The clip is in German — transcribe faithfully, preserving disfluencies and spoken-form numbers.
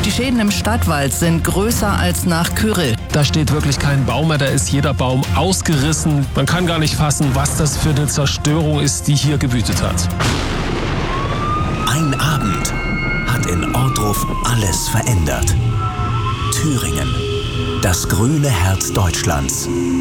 Die Schäden im Stadtwald sind größer als nach Kyrill. Da steht wirklich kein Baum mehr, da ist jeder Baum ausgerissen. Man kann gar nicht fassen, was das für eine Zerstörung ist, die hier gewütet hat. Ein Abend hat in Ohrdruf alles verändert. Thüringen, das grüne Herz Deutschlands.